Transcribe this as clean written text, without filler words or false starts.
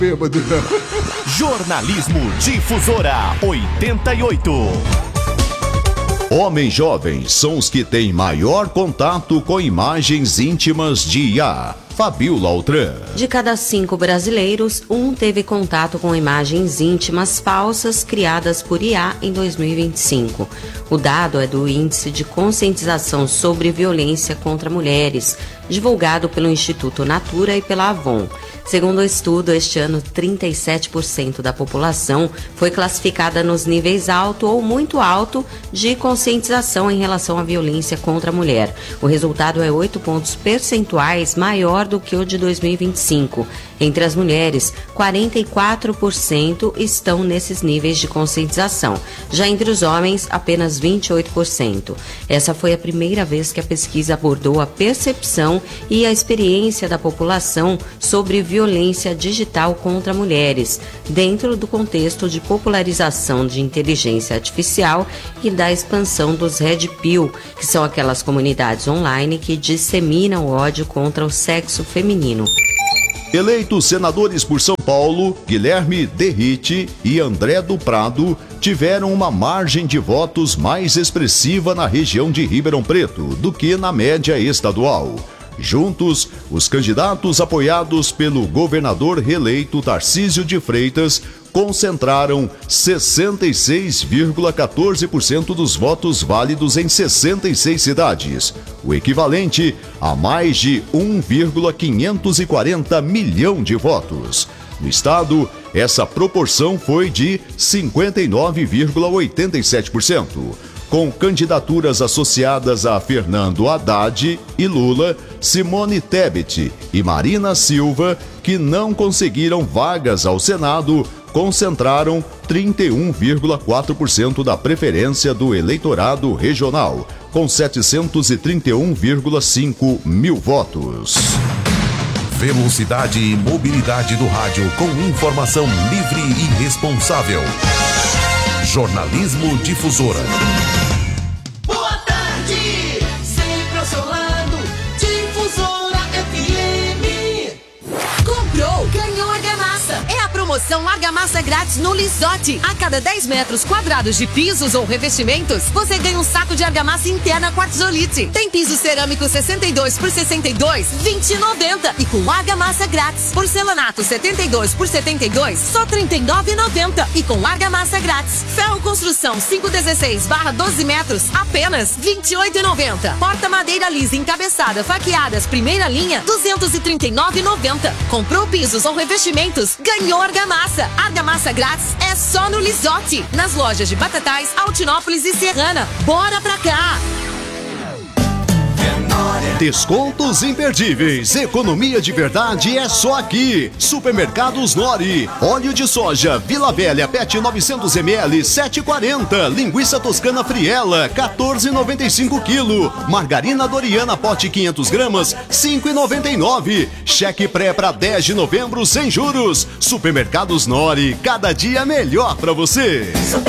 Bêbado. Jornalismo Difusora 88. Homens jovens são os que têm maior contato com imagens íntimas de IA. Fabiola Altran. De cada 5 brasileiros, 1 teve contato com imagens íntimas falsas criadas por IA em 2025. O dado é do Índice de Conscientização sobre Violência contra Mulheres, divulgado pelo Instituto Natura e pela Avon. Segundo o estudo, este ano 37% da população foi classificada nos níveis alto ou muito alto de conscientização em relação à violência contra a mulher. O resultado é 8 pontos percentuais maior do que o de 2025. Entre as mulheres, 44% estão nesses níveis de conscientização. Já entre os homens, apenas 28%. Essa foi a primeira vez que a pesquisa abordou a percepção e a experiência da população sobre violência digital contra mulheres, dentro do contexto de popularização de inteligência artificial e da expansão dos Red Pill, que são aquelas comunidades online que disseminam ódio contra o sexo feminino. Eleitos senadores por São Paulo, Guilherme Derrite e André do Prado tiveram uma margem de votos mais expressiva na região de Ribeirão Preto do que na média estadual. Juntos, os candidatos apoiados pelo governador reeleito Tarcísio de Freitas concentraram 66,14% dos votos válidos em 66 cidades, o equivalente a mais de 1,540 milhão de votos. No estado, essa proporção foi de 59,87%. Com candidaturas associadas a Fernando Haddad e Lula, Simone Tebet e Marina Silva, que não conseguiram vagas ao Senado, concentraram 31,4% da preferência do eleitorado regional, com 731,5 mil votos. Velocidade e mobilidade do rádio com informação livre e responsável. Jornalismo Difusora. Boa tarde, sempre ao seu lado, Difusora FM. Comprou, ganhou argamassa. É a promoção Argamassa Grátis no Lisotti. A cada 10 metros quadrados de pisos ou revestimentos, você ganha um saco de argamassa interna Quartzolite. Tem piso cerâmico 62 por 62, R$20,90. E com argamassa grátis. Porcelanato 72 por 72, só R$39,90. E com argamassa grátis. Ferro construção 516/12 metros, apenas R$28,90. Porta madeira lisa encabeçada, faqueadas, primeira linha, R$239,90. Comprou pisos ou revestimentos, ganhou argamassa. Argamassa grátis é só no Lisotti. Nas lojas de Batatais, Altinópolis e Serrana. Bora pra cá! Descontos imperdíveis, economia de verdade é só aqui. Supermercados Nori, óleo de soja Vila Velha PET 900 ml 7,40, linguiça toscana Friela 14,95 kg, margarina Doriana pote 500 gramas 5,99, cheque pré para 10 de novembro sem juros. Supermercados Nori, cada dia melhor para você.